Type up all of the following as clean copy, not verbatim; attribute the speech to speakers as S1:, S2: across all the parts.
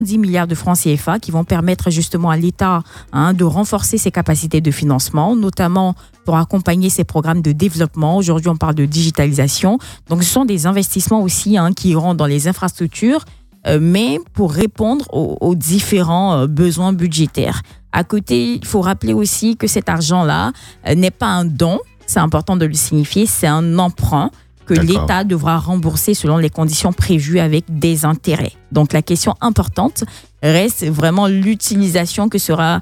S1: 10 milliards de francs CFA qui vont permettre justement à l'État de renforcer ses capacités de financement, notamment pour accompagner ses programmes de développement. Aujourd'hui, on parle de digitalisation. Donc, ce sont des investissements aussi qui iront dans les infrastructures, mais pour répondre aux différents besoins budgétaires. À côté, il faut rappeler aussi que cet argent-là n'est pas un don, c'est important de le signifier, c'est un emprunt que l'État devra rembourser selon les conditions prévues avec des intérêts. Donc la question importante reste vraiment l'utilisation qui sera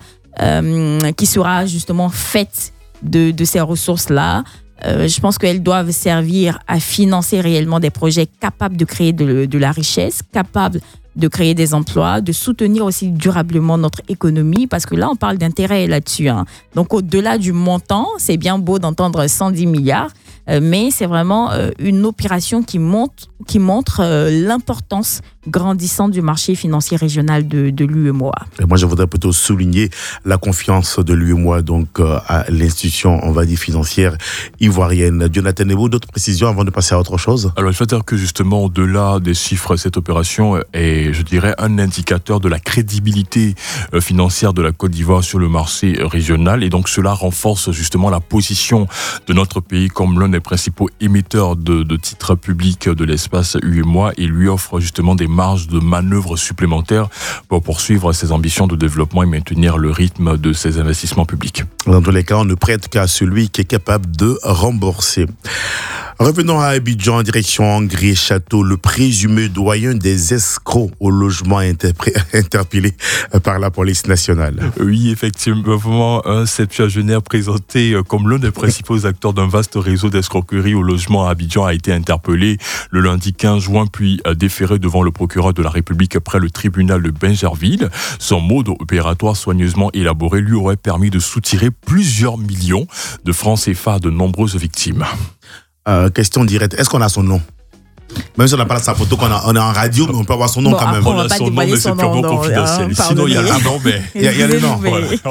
S1: justement faite de ces ressources-là. Je pense qu'elles doivent servir à financer réellement des projets capables de créer de la richesse, capables de créer des emplois, de soutenir aussi durablement notre économie, parce que là, on parle d'intérêt là-dessus. Donc, au-delà du montant, c'est bien beau d'entendre 110 milliards, mais c'est vraiment une opération qui montre l'importance grandissante du marché financier régional de l'UEMOA.
S2: Et moi, je voudrais plutôt souligner la confiance de l'UEMOA donc à l'institution, on va dire, financière ivoirienne. Jonathan Nebo, d'autres précisions avant de passer à autre chose?
S3: Alors, il faut dire que justement, au-delà des chiffres, cette opération est, je dirais, un indicateur de la crédibilité financière de la Côte d'Ivoire sur le marché régional. Et donc, cela renforce justement la position de notre pays comme l'un des principaux émetteurs de titres publics de l'espace UEMOA et lui offre justement des marges de manœuvre supplémentaires pour poursuivre ses ambitions de développement et maintenir le rythme de ses investissements publics.
S2: Dans tous les cas, on ne prête qu'à celui qui est capable de rembourser. Revenons à Abidjan, en direction Angré-Château. Le présumé doyen des escrocs au logement interpellé par la police nationale.
S3: Oui, effectivement, un septuagénaire présenté comme l'un des principaux acteurs d'un vaste réseau d'escroquerie au logement à Abidjan a été interpellé le lundi 15 juin, puis déféré devant le procureur de la République près le tribunal de Bingerville. Son mode opératoire soigneusement élaboré lui aurait permis de soutirer plusieurs millions de francs CFA à de nombreuses victimes.
S2: Question directe, est-ce qu'on a son nom? Même si on n'a pas sa photo, on est en radio, mais on peut avoir son nom quand même.
S1: On va pas dévoiler son nom, mais c'est purement confidentiel.
S3: Sinon, il y a le nom, mais
S2: il y a le nom.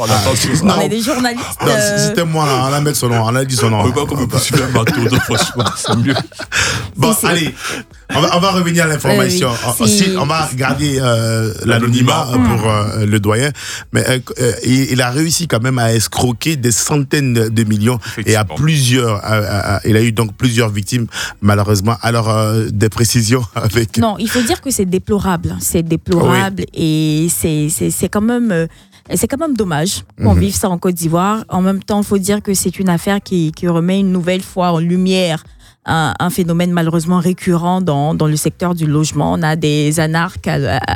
S1: On est des journalistes.
S2: Non, si c'était moi, on allait mettre son nom, on a dit son nom.
S3: On ne peut pas qu'on me poursuive un bateau, donc franchement, c'est mieux.
S2: Bon, allez, on va revenir à l'information. On va garder l'anonymat pour le doyen, mais il a réussi quand même à escroquer des centaines de millions et à plusieurs. Il a eu donc plusieurs victimes, malheureusement. Alors, des précisions avec...
S1: Non, il faut dire que c'est déplorable. C'est déplorable et c'est quand même... C'est quand même dommage qu'on vive ça en Côte d'Ivoire. En même temps, il faut dire que c'est une affaire qui remet une nouvelle fois en lumière un phénomène malheureusement récurrent dans le secteur du logement. On a des anarques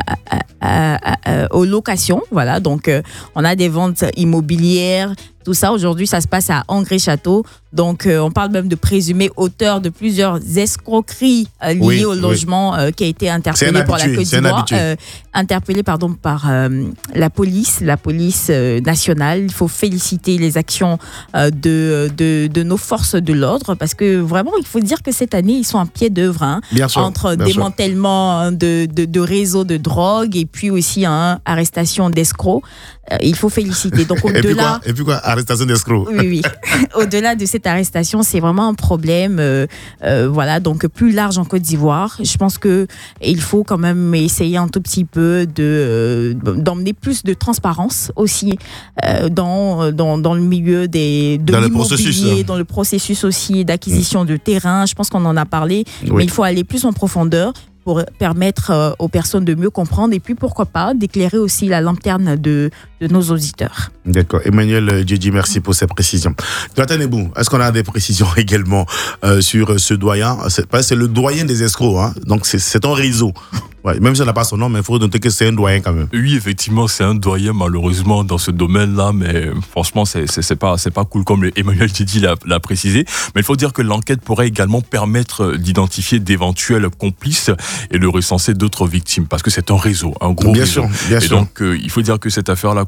S1: aux locations, voilà. Donc, on a des ventes immobilières. Tout ça, aujourd'hui, ça se passe à Angré-Château. Donc, on parle même de présumé auteur de plusieurs escroqueries liées au logement qui a été interpellé par la Côte d'Ivoire. Interpellé, par la police nationale. Il faut féliciter les actions de nos forces de l'ordre parce que vraiment, il faut dire que cette année, ils sont en pied d'œuvre entre démantèlement de réseaux de drogue et puis aussi arrestation d'escrocs. Il faut féliciter. Donc, au-delà...
S2: Et puis quoi, arrestation d'escrocs.
S1: Oui. Au-delà de cette arrestation, c'est vraiment un problème voilà, donc plus large en Côte d'Ivoire. Je pense qu'il faut quand même essayer un tout petit peu d'emmener plus de transparence aussi dans le milieu de l'immobilier, dans le processus aussi d'acquisition de terrain. Je pense qu'on en a parlé, mais il faut aller plus en profondeur pour permettre aux personnes de mieux comprendre et puis pourquoi pas d'éclairer aussi la lanterne de nos auditeurs.
S2: D'accord. Emmanuel Djedji, merci pour ces précisions. Jonathan Nebou, est-ce qu'on a des précisions également sur ce doyen? C'est le doyen des escrocs, donc c'est un réseau. Ouais, même si on n'a pas son nom, mais il faut noter que c'est un doyen quand même.
S3: Oui, effectivement, c'est un doyen malheureusement dans ce domaine-là, mais franchement, c'est pas cool comme Emmanuel Djedji l'a précisé. Mais il faut dire que l'enquête pourrait également permettre d'identifier d'éventuels complices et de recenser d'autres victimes, parce que c'est un réseau, un gros réseau. Bien sûr. Et donc, il faut dire que cette affaire-là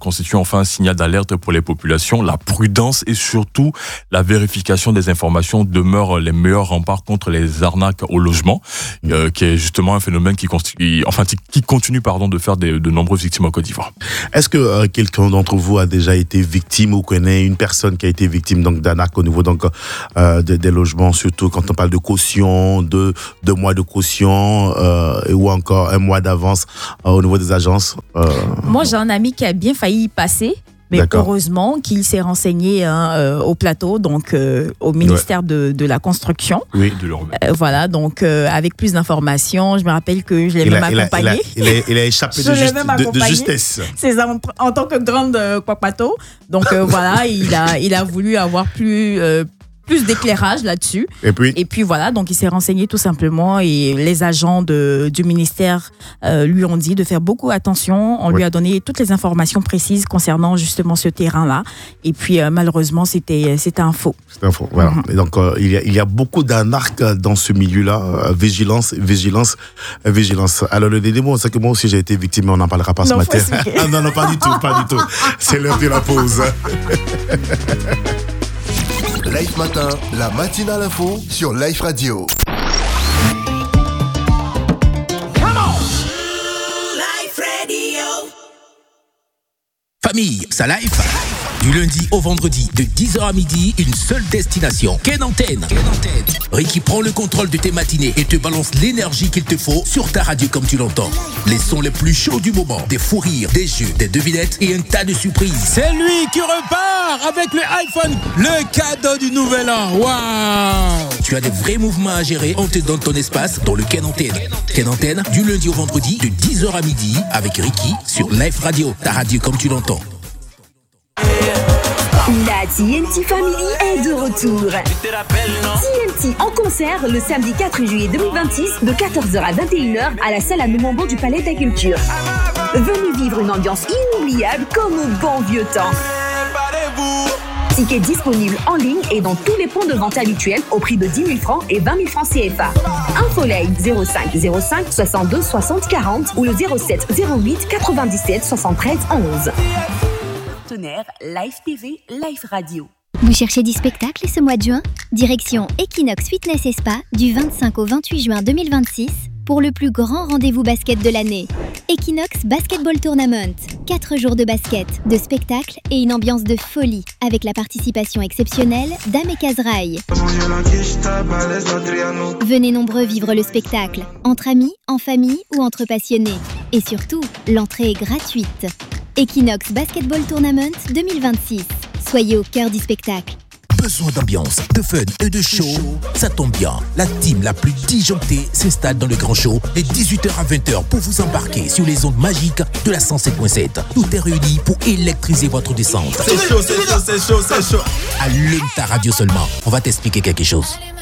S3: constitue enfin un signal d'alerte pour les populations. La prudence et surtout la vérification des informations demeurent les meilleurs remparts contre les arnaques au logement, qui est justement un phénomène qui continue de faire de nombreuses victimes en Côte d'Ivoire.
S2: Est-ce que quelqu'un d'entre vous a déjà été victime ou connaît une personne qui a été victime donc d'arnaque au niveau donc des logements, surtout quand on parle de caution, de 2 mois de caution ou encore 1 mois d'avance au niveau des agences?
S1: Moi, j'ai un ami qui a bien failli y passer. Mais heureusement qu'il s'est renseigné au plateau, donc au ministère de la Construction.
S3: Oui, de l'urbain.
S1: Voilà, donc avec plus d'informations, je me rappelle que je l'ai même accompagné.
S2: Il a échappé de justesse.
S1: C'est ça, en tant que grande Kwakpato. Donc voilà, il a voulu avoir plus d'éclairage là-dessus. Et puis voilà, donc il s'est renseigné tout simplement et les agents du ministère lui ont dit de faire beaucoup attention. On lui a donné toutes les informations précises concernant justement ce terrain-là. Et puis malheureusement, c'était un faux.
S2: C'est un faux, voilà. Et donc il y a beaucoup d'arnaques dans ce milieu-là. Vigilance. Alors le démo, c'est que moi aussi j'ai été victime, mais on n'en parlera pas ce matin. Non, pas du tout. C'est l'heure de la pause.
S4: Life Matin, la matinale info sur Life Radio.
S5: Life Radio.
S6: Famille, ça Life. Du lundi au vendredi, de 10h à midi, une seule destination. Ken Antenne. Ricky prend le contrôle de tes matinées et te balance l'énergie qu'il te faut sur ta radio comme tu l'entends. Les sons les plus chauds du moment, des fous rires, des jeux, des devinettes et un tas de surprises.
S7: C'est lui qui repart avec le iPhone, le cadeau du nouvel an. Waouh!
S6: Tu as des vrais mouvements à gérer, on te donne ton espace dans le Ken Antenne. Ken Antenne, du lundi au vendredi, de 10h à midi, avec Ricky sur Life Radio, ta radio comme tu l'entends.
S8: La TNT Family est de retour. TNT en concert le samedi 4 juillet 2026 de 14h à 21h à la salle à Numombo du Palais de la Culture. Venez vivre une ambiance inoubliable comme au bon vieux temps. Tickets disponibles en ligne et dans tous les points de vente habituels au prix de 10 000 francs et 20 000 francs CFA. Infolay 05 05 62 60 40 ou le 07 08 97 73 11. Partenaire Live TV, Live Radio.
S9: Vous cherchez du spectacle ce mois de juin? Direction Equinox Fitness et Spa du 25 au 28 juin 2026 pour le plus grand rendez-vous basket de l'année. Equinox Basketball Tournament. 4 jours de basket, de spectacle et une ambiance de folie avec la participation exceptionnelle d'Ame Kazraï. Venez nombreux vivre le spectacle, entre amis, en famille ou entre passionnés. Et surtout, l'entrée est gratuite. Equinox Basketball Tournament 2026. Soyez au cœur du spectacle.
S6: Besoin d'ambiance, de fun et de show? Ça tombe bien, la team la plus disjonctée s'installe dans le grand show les 18h à 20h pour vous embarquer sur les ondes magiques de la 107.7. Tout est réuni pour électriser votre descente.
S7: C'est chaud.
S6: Allume ta radio seulement, on va t'expliquer quelque chose.